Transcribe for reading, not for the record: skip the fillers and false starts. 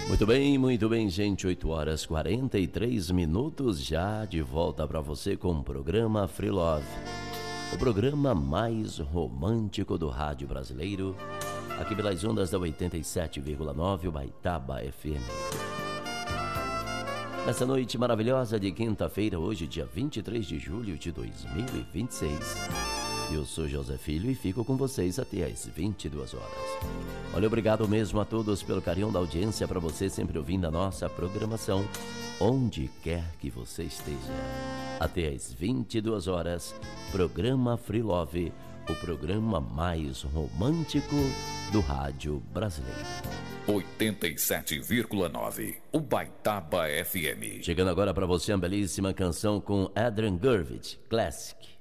Muito bem, gente. 8 horas 43 minutos já de volta para você com o programa Free Love, o programa mais romântico do rádio brasileiro, aqui pelas ondas da 87,9 Ubaitaba FM. Nessa noite maravilhosa de quinta-feira, hoje, dia 23 de julho de 2026, eu sou José Filho e fico com vocês até às 22 horas. Olha, obrigado mesmo a todos pelo carinho da audiência, para você sempre ouvindo a nossa programação, onde quer que você esteja. Até às 22 horas, programa Free Love, o programa mais romântico do rádio brasileiro. 87,9 Ubaitaba FM. Chegando agora para você uma belíssima canção com Adrian Gurvitch, Classic.